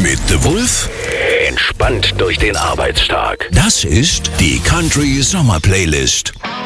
Mit The Wolf entspannt durch den Arbeitstag. Das ist die Country Sommer Playlist.